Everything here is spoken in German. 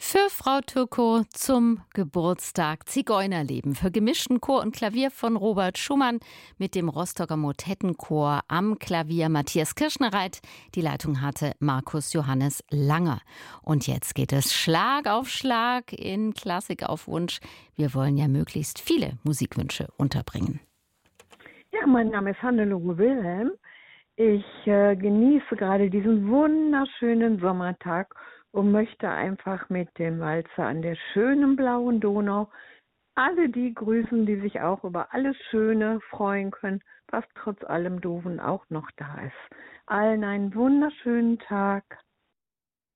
Für Frau Türkow zum Geburtstag Zigeunerleben für gemischten Chor und Klavier von Robert Schumann mit dem Rostocker Motettenchor am Klavier Matthias Kirschnereit. Die Leitung hatte Markus Johannes Langer. Und jetzt geht es Schlag auf Schlag in Klassik auf Wunsch. Wir wollen ja möglichst viele Musikwünsche unterbringen. Ja, mein Name ist Hannelore Wilhelm. Ich genieße gerade diesen wunderschönen Sommertag und möchte einfach mit dem Walzer an der schönen blauen Donau alle die grüßen, die sich auch über alles Schöne freuen können, was trotz allem Doofen auch noch da ist. Allen einen wunderschönen Tag.